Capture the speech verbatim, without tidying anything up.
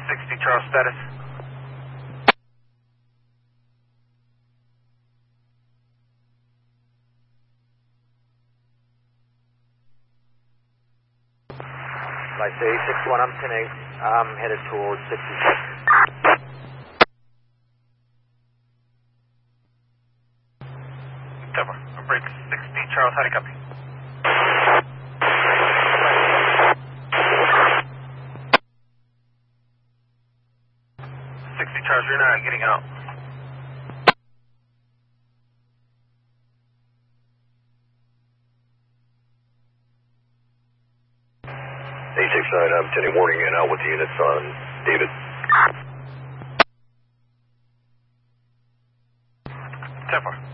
sixty Charles status. Flight A six one, I'm ten eight. I'm headed towards sixty-six. Denver, I'm break sixty Charles, how do you copy? sixty Charles, you're not getting out. A six nine, I'm ten eight warning and out with the units on David. Denver.